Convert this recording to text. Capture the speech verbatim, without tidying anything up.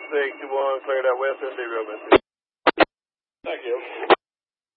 six two one, cleared out West Indy, real message. Thank you.